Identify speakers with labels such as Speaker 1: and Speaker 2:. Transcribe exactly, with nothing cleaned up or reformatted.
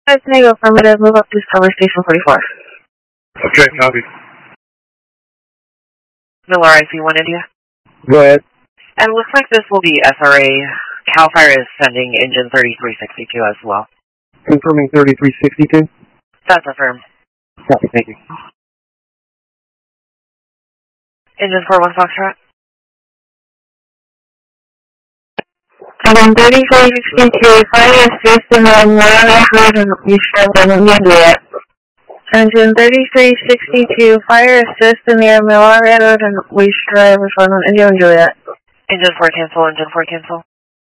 Speaker 1: Five Tango affirmative, move up to Tower Station forty-four.
Speaker 2: Okay, copy.
Speaker 3: Miller I C one India.
Speaker 2: Go ahead.
Speaker 3: And it looks like this will be S R A. CAL FIRE is sending engine thirty-three sixty-two as well.
Speaker 2: Confirming thirty-three sixty-two?
Speaker 3: That's affirmed.
Speaker 2: Copy, thank you.
Speaker 3: Engine four one Foxtrot.
Speaker 1: Engine thirty-three sixty-two, fire system on one hundred East Engine thirty-three sixty-two, fire assist in the Miller Road and East Drive, Indian Juliet.
Speaker 3: Engine four cancel, engine four cancel.